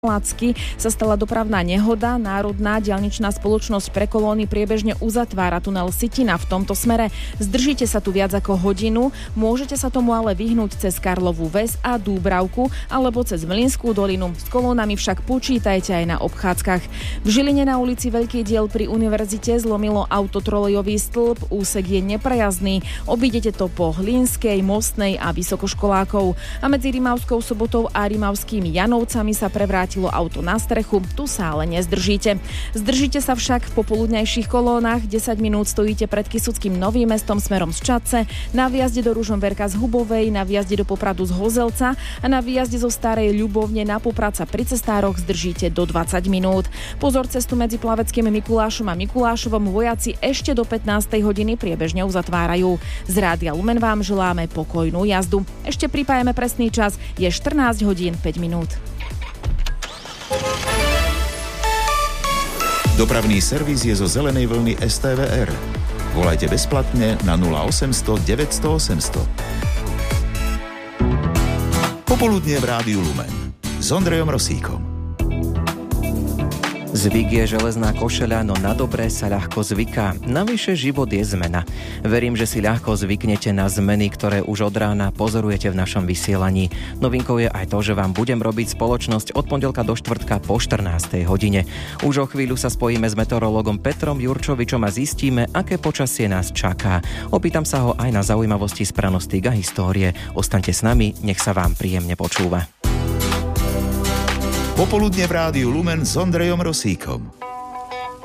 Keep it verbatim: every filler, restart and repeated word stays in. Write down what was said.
Lacky sa stala dopravná nehoda. Národná diaľničná spoločnosť pre kolóny priebežne uzatvára tunel Sitina v tomto smere. Zdržíte sa tu viac ako hodinu, môžete sa tomu ale vyhnúť cez Karlovú Ves a Dúbravku alebo cez Mlynskú dolinu. S kolónami však počítajte aj na obchádzkach. V Žiline na ulici Veľký diel pri univerzite zlomilo autotrolejový stĺp, úsek je neprejazdný. Obídete to po Hlinskej, Mostnej a Vysokoškolákov. A medzi Rimavskou Sobotou a Rimavskými Janovcami sa prevráti auto na strechu, tu sa ale nezdržíte. Zdržíte sa však v popoludňajších kolónach, desať minút stojíte pred Kysuckým Novým Mestom smerom z Čadce, na výjazde do Ružomberka z Hubovej, na výjazde do Popradu z Hozelca a na výjazde zo Starej Ľubovne na Poprad sa pri cestároch zdržíte do dvadsať minút. Pozor, cestu medzi Plaveckým Mikulášom a Mikulášovom vojaci ešte do pätnástej hodiny priebežne uzatvárajú. Z Rádia Lumen vám želáme pokojnú jazdu. Ešte pripájame presný čas, je štrnásť hodín päť minút. Dopravný servis je zo zelenej vlny es té vé er. Volajte bezplatne na nula osemsto deväťsto osemsto. Popoludnie v Rádiu Lumen s Ondrejom Rosíkom. Zvyk je železná košeľa, no na dobré sa ľahko zvyká. Navyše život je zmena. Verím, že si ľahko zvyknete na zmeny, ktoré už od rána pozorujete v našom vysielaní. Novinkou je aj to, že vám budem robiť spoločnosť od pondelka do štvrtka po štrnástej hodine. Už o chvíľu sa spojíme s meteorológom Petrom Jurčovičom a zistíme, aké počasie nás čaká. Opýtam sa ho aj na zaujímavosti z pranostík a histórie. Ostaňte s nami, nech sa vám príjemne počúva. Popoludne v Rádiu Lumen s Ondrejom Rosíkom.